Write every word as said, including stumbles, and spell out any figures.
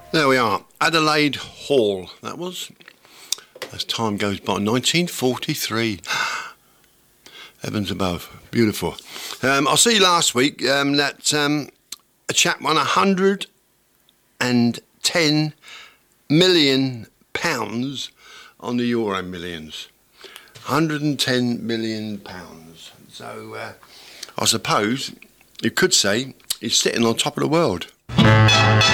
There we are, Adelaide Hall, that was, as time goes by, nineteen forty-three. Heavens above, beautiful. Um, I see last week um, that um, a chap won one hundred ten million pounds on the Euro Millions. one hundred ten million pounds. So uh, I suppose you could say he's sitting on top of the world.